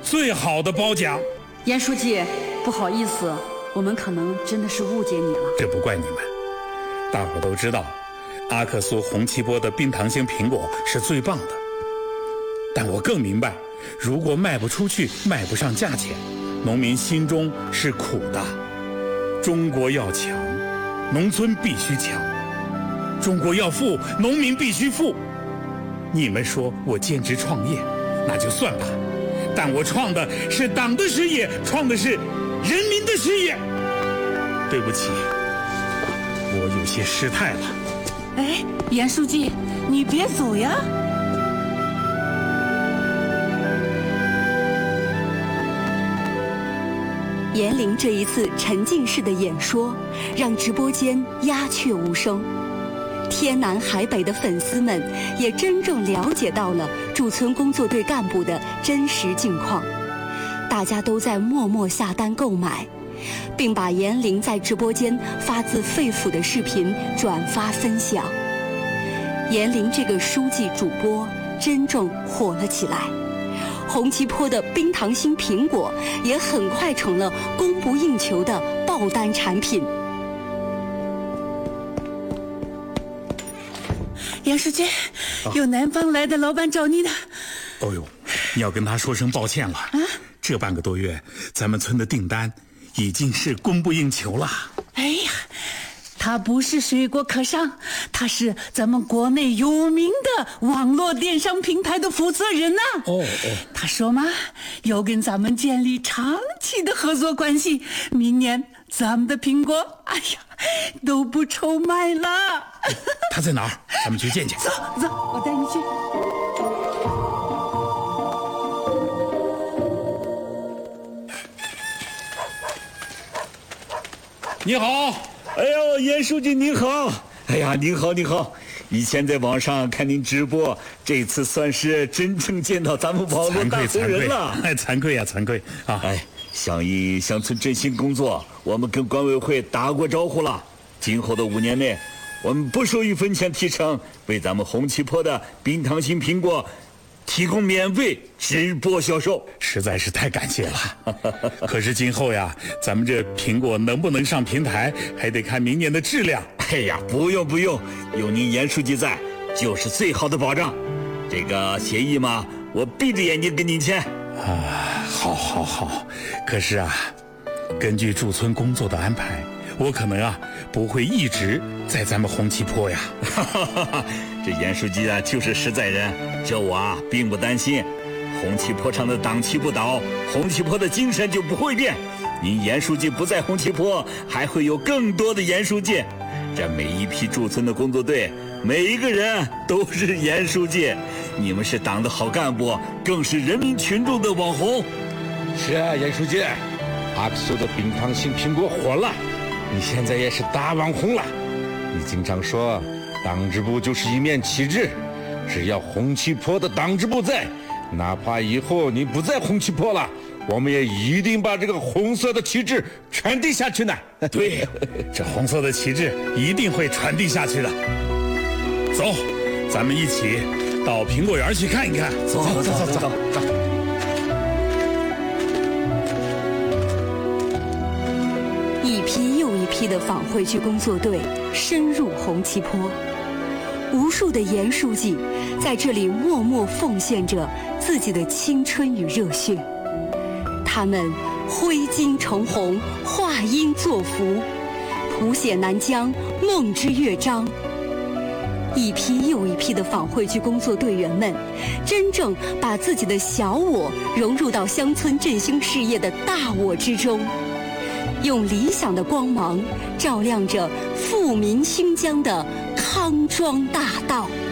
最好的褒奖。 严书记，不好意思，我们可能真的是误解你了。 这不怪你们，大伙都知道，阿克苏红旗坡的冰糖型苹果是最棒的。但我更明白，如果卖不出去，卖不上价钱，农民心中是苦的。中国要强，农村必须强；中国要富，农民必须富。你们说我兼职创业，那就算吧，但我创的是党的事业，创的是人民的事业。对不起，我有些失态了。 哎，严书记，你别走呀。 严玲这一次沉浸式的演说，让直播间鸦雀无声。天南海北的粉丝们也真正了解到了驻村工作队干部的真实境况，大家都在默默下单购买，并把严玲在直播间发自肺腑的视频转发分享。严玲这个书记主播真正火了起来。红旗坡的冰糖心苹果也很快成了供不应求的爆单产品。 严书记，有南方来的老板找你呢。 哦呦，你要跟他说声抱歉了。这半个多月，咱们村的订单已经是供不应求了。 哎呀，他不是水果客商，他是咱们国内有名的网络电商平台的负责人呐。他说嘛，要跟咱们建立长期的合作关系，明年咱们的苹果，哎呀，都不愁卖了。 他在哪儿？咱们去见见。 走，我带你去。 你好。 哎呦，严书记您好！哎呀，您好，以前在网上看您直播，这次算是真正见到咱们网络大红人了。 惭愧啊！ 哎，响应乡村振兴工作，我们跟管委会打过招呼了。今后的5年内，我们不收1分钱提成，为咱们红旗坡的冰糖心苹果提供免费直播销售， 实在是太感谢了。可是今后呀，咱们这苹果能不能上平台，还得看明年的质量。 哎呀，不用，有您严书记在，就是最好的保障。这个协议嘛，我闭着眼睛跟您签。 好。可是啊，根据驻村工作的安排，我可能不会一直在咱们红旗坡呀。 这严书记就是实在人，这我并不担心。红旗坡上的党旗不倒，红旗坡的精神就不会变。您严书记不在红旗坡，还会有更多的严书记。这每一批驻村的工作队，每一个人都是严书记。你们是党的好干部，更是人民群众的网红。 是啊，严书记，阿克苏的冰糖心苹果火了，你现在也是大网红了。你经常说，党支部就是一面旗帜，只要红旗坡的党支部在，哪怕以后你不在红旗坡了，我们也一定把这个红色的旗帜传递下去呢。 对，这红色的旗帜一定会传递下去的。走，咱们一起到苹果园去看一看。走。 一批又一批的返回去工作队深入红旗坡，无数的严书记在这里默默奉献着自己的青春与热血。他们挥金成红，画音作符，谱写南疆梦之乐章。一批又一批的返回去工作队员们，真正把自己的小我融入到乡村振兴事业的大我之中，用理想的光芒照亮着富民兴疆的康庄大道。